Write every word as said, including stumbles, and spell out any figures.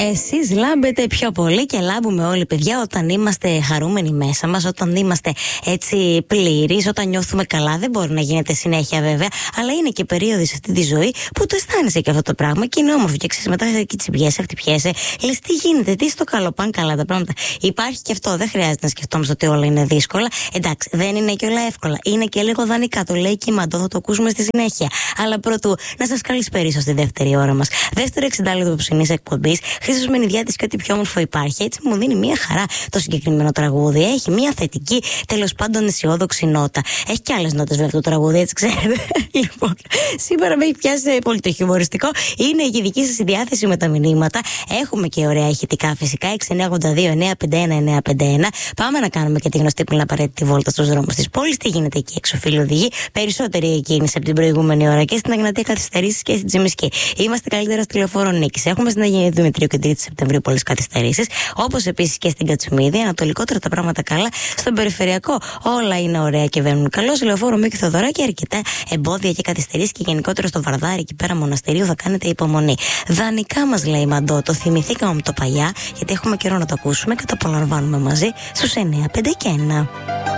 Εσείς λάμπετε πιο πολύ και λάμπουμε όλοι, παιδιά, όταν είμαστε χαρούμενοι μέσα μας, όταν είμαστε έτσι πλήρεις, όταν νιώθουμε καλά. Δεν μπορεί να γίνεται συνέχεια βέβαια, αλλά είναι και περίοδοι σε αυτή τη ζωή που το αισθάνεσαι και αυτό το πράγμα και είναι όμορφο. Και ξέρεις, μετά εκεί τσιμπιέσαι, χτυπιέσαι, λες τι γίνεται, τι στο καλό, πάνε καλά τα πράγματα. Υπάρχει και αυτό, δεν χρειάζεται να σκεφτόμαστε ότι όλα είναι δύσκολα. Εντάξει, δεν είναι και όλα εύκολα. Είναι και λίγο δανεικά, το λέει και η Μαντώ, θα το ακούσουμε στη συνέχεια. Αλλά πρωτού, να σας καλησπερίσω στη δεύτερη ώρα μας. Δεύτερο εξιντάλεπτο υποψηνής εκπομπής. Χρήστος Μενιδιάτης και ό,τι πιο όμορφο υπάρχει. Έτσι μου δίνει μια χαρά το συγκεκριμένο τραγούδι. Έχει μια θετική, τέλος πάντων αισιόδοξη νότα. Έχει και άλλες νότες βέβαια το τραγούδι, έτσι ξέρετε. Λοιπόν, σήμερα με έχει πιάσει πολύ το χιουμοριστικό. Είναι η δική σας διάθεση με τα μηνύματα. Έχουμε και ωραία ηχητικά φυσικά. έξι εννιά ογδόντα δύο εννιά πέντε ένα εννιά πέντε ένα. Πάμε να κάνουμε και τη γνωστή πλην απαραίτητη βόλτα στους δρόμους της πόλης. Τι γίνεται εκεί έξω, φίλοι οδηγοί. Περισσότερη κίνηση από την προηγούμενη ώρα και στην Αγνατία καθυστερήσεις και στην Τζιμισκή. Είμαστε καλύτερα στη Λεωφόρο Νίκης. Έχουμε στην Αγία Δημητρίου και τρίτη Σεπτεμβρίου πολλές καθυστερήσεις. Όπως επίσης και στην Κατσουμίδη. Ανατολικότερα τα πράγματα καλά. Στον περιφερειακό όλα είναι ωραία και βαίνουν καλώς. Στη Λεωφόρο Μίκη Θοδωράκη αρκετά εμπόδια και καθυστερήσεις και γενικότερα στο Βαρδάρι εκεί πέρα μοναστηρίου θα κάνετε υπομονή. Δανεικά μας λέει η Μαντώ, το θυμηθήκαμε με το παλιά, γιατί έχουμε καιρό να το ακούσουμε και το απολαμβάνουμε μαζί στους εννιά πέντε και ένα.